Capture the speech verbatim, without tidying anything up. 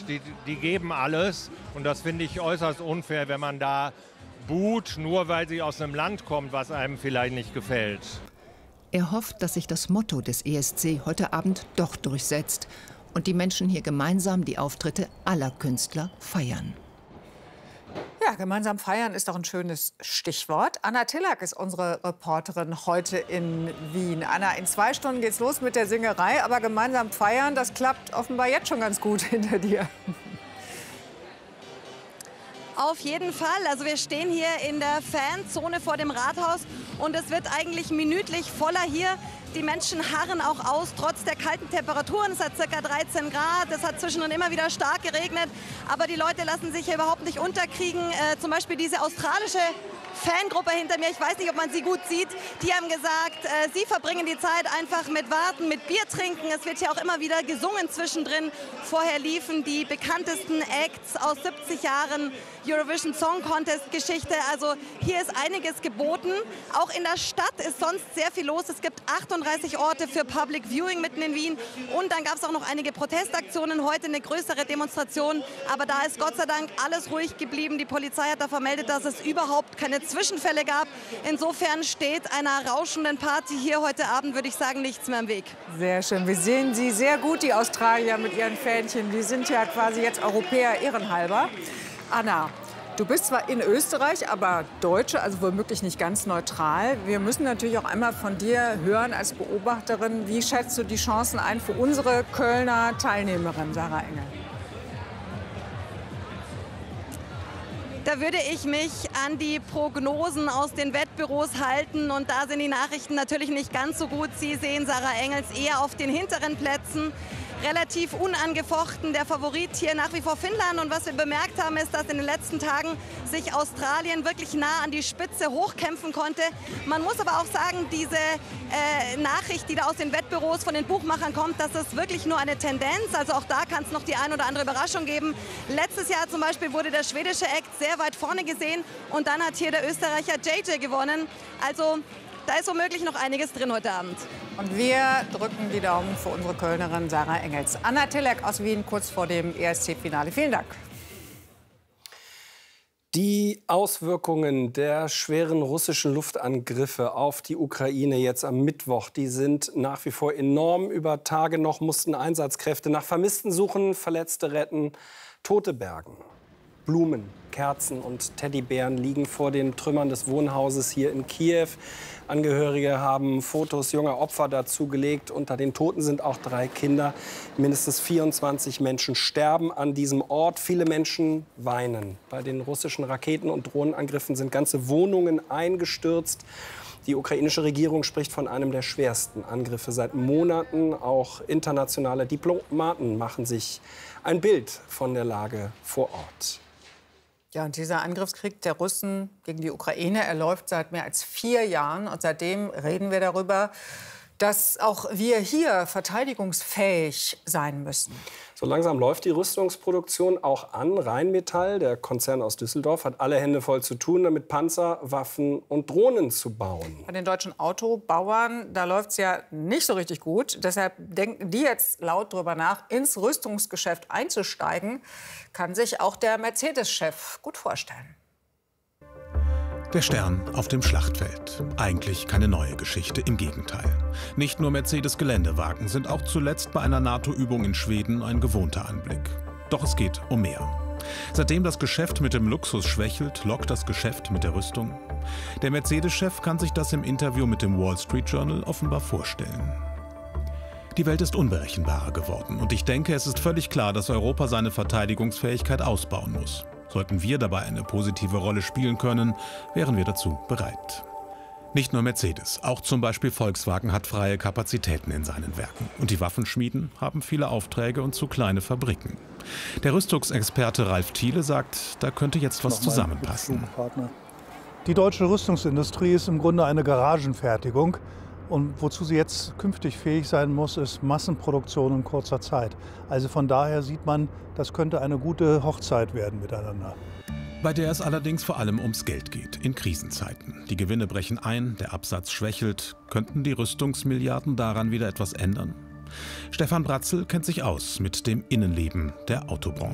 die, die geben alles. Und das finde ich äußerst unfair, wenn man da buht, nur weil sie aus einem Land kommt, was einem vielleicht nicht gefällt. Er hofft, dass sich das Motto des E S C heute Abend doch durchsetzt und die Menschen hier gemeinsam die Auftritte aller Künstler feiern. Ja, gemeinsam feiern ist doch ein schönes Stichwort. Anna Tillack ist unsere Reporterin heute in Wien. Anna, in zwei Stunden geht's los mit der Singerei, aber gemeinsam feiern, das klappt offenbar jetzt schon ganz gut hinter dir. Auf jeden Fall. Also wir stehen hier in der Fanzone vor dem Rathaus und es wird eigentlich minütlich voller hier. Die Menschen harren auch aus, trotz der kalten Temperaturen. Es hat ca. dreizehn Grad, es hat zwischendrin immer wieder stark geregnet. Aber die Leute lassen sich hier überhaupt nicht unterkriegen. Äh, zum Beispiel diese australische Fangruppe hinter mir, ich weiß nicht, ob man sie gut sieht, die haben gesagt, äh, sie verbringen die Zeit einfach mit Warten, mit Bier trinken. Es wird hier auch immer wieder gesungen zwischendrin. Vorher liefen die bekanntesten Acts aus siebzig Jahren Eurovision Song Contest Geschichte. Also hier ist einiges geboten. Auch in der Stadt ist sonst sehr viel los. Es gibt achtunddreißig Orte für Public Viewing mitten in Wien. Und dann gab es auch noch einige Protestaktionen. Heute eine größere Demonstration. Aber da ist Gott sei Dank alles ruhig geblieben. Die Polizei hat da vermeldet, dass es überhaupt keine Zwischenfälle gab. Insofern steht einer rauschenden Party hier heute Abend, würde ich sagen, nichts mehr im Weg. Sehr schön. Wir sehen Sie sehr gut, die Australier mit ihren Fähnchen. Die sind ja quasi jetzt Europäer ehrenhalber. Anna, du bist zwar in Österreich, aber Deutsche, also womöglich nicht ganz neutral. Wir müssen natürlich auch einmal von dir hören als Beobachterin, wie schätzt du die Chancen ein für unsere Kölner Teilnehmerin Sarah Engel? Da würde ich mich an die Prognosen aus den Wettbüros halten. Und da sind die Nachrichten natürlich nicht ganz so gut. Sie sehen Sarah Engels eher auf den hinteren Plätzen. Relativ unangefochten der Favorit hier nach wie vor Finnland. Und was wir bemerkt haben, ist, dass in den letzten Tagen sich Australien wirklich nah an die Spitze hochkämpfen konnte. Man muss aber auch sagen, diese äh, Nachricht, die da aus den Wettbüros von den Buchmachern kommt, das ist wirklich nur eine Tendenz. Also auch da kann es noch die ein oder andere Überraschung geben. Letztes Jahr zum Beispiel wurde der schwedische Act sehr weit vorne gesehen. Und dann hat hier der Österreicher J J gewonnen. Also da ist womöglich noch einiges drin heute Abend. Und wir drücken die Daumen für unsere Kölnerin Sarah Engels. Anna Tillack aus Wien kurz vor dem E S C-Finale. Vielen Dank. Die Auswirkungen der schweren russischen Luftangriffe auf die Ukraine jetzt am Mittwoch, die sind nach wie vor enorm. Über Tage noch mussten Einsatzkräfte nach Vermissten suchen, Verletzte retten, Tote bergen. Blumen, Kerzen und Teddybären liegen vor den Trümmern des Wohnhauses hier in Kiew. Angehörige haben Fotos junger Opfer dazugelegt. Unter den Toten sind auch drei Kinder. Mindestens vierundzwanzig Menschen sterben an diesem Ort. Viele Menschen weinen. Bei den russischen Raketen- und Drohnenangriffen sind ganze Wohnungen eingestürzt. Die ukrainische Regierung spricht von einem der schwersten Angriffe seit Monaten. Auch internationale Diplomaten machen sich ein Bild von der Lage vor Ort. Ja, und dieser Angriffskrieg der Russen gegen die Ukraine, er läuft seit mehr als vier Jahren. Und seitdem reden wir darüber, dass auch wir hier verteidigungsfähig sein müssen. So langsam läuft die Rüstungsproduktion auch an. Rheinmetall, der Konzern aus Düsseldorf, hat alle Hände voll zu tun, damit Panzer, Waffen und Drohnen zu bauen. Bei den deutschen Autobauern, da läuft es ja nicht so richtig gut. Deshalb denken die jetzt laut darüber nach, ins Rüstungsgeschäft einzusteigen. Kann sich auch der Mercedes-Chef gut vorstellen. Der Stern auf dem Schlachtfeld. Eigentlich keine neue Geschichte, im Gegenteil. Nicht nur Mercedes-Geländewagen sind auch zuletzt bei einer NATO-Übung in Schweden ein gewohnter Anblick. Doch es geht um mehr. Seitdem das Geschäft mit dem Luxus schwächelt, lockt das Geschäft mit der Rüstung. Der Mercedes-Chef kann sich das im Interview mit dem Wall Street Journal offenbar vorstellen. Die Welt ist unberechenbarer geworden und ich denke, es ist völlig klar, dass Europa seine Verteidigungsfähigkeit ausbauen muss. Sollten wir dabei eine positive Rolle spielen können, wären wir dazu bereit. Nicht nur Mercedes, auch zum Beispiel Volkswagen hat freie Kapazitäten in seinen Werken. Und die Waffenschmieden haben viele Aufträge und zu kleine Fabriken. Der Rüstungsexperte Ralf Thiele sagt, da könnte jetzt was zusammenpassen. Die deutsche Rüstungsindustrie ist im Grunde eine Garagenfertigung. Und wozu sie jetzt künftig fähig sein muss, ist Massenproduktion in kurzer Zeit. Also von daher sieht man, das könnte eine gute Hochzeit werden miteinander. Bei der es allerdings vor allem ums Geld geht, in Krisenzeiten. Die Gewinne brechen ein, der Absatz schwächelt. Könnten die Rüstungsmilliarden daran wieder etwas ändern? Stefan Bratzel kennt sich aus mit dem Innenleben der Autobranche.